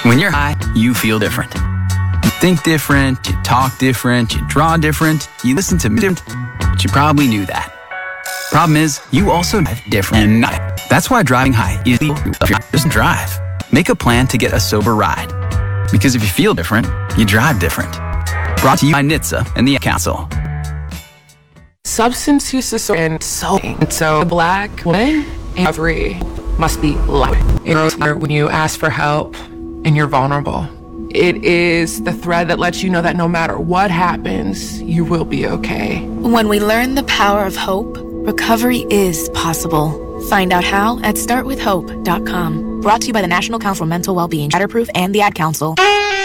When you're high, you feel different. You think different, you talk different, you draw different, you listen to different, but you probably knew that. Problem is, you also drive different and not. That's why driving high is just drive. Make a plan to get a sober ride. Because if you feel different, you drive different. Brought to you by NHTSA and the Ad Council. Substance use disorder and so a black woman in recovery must be loud. It's when you ask for help and you're vulnerable. It is the thread that lets you know that no matter what happens, you will be okay. When we learn the power of hope, recovery is possible. Find out how at startwithhope.com. Brought to you by the National Council for Mental Wellbeing, Shatterproof, and the Ad Council.